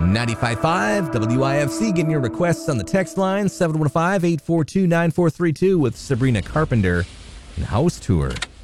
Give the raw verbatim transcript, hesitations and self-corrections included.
ninety-five point five W I F C, getting your requests on the text line, seven one five, eight four two, nine four three two with Sabrina Carpenter and House Tour.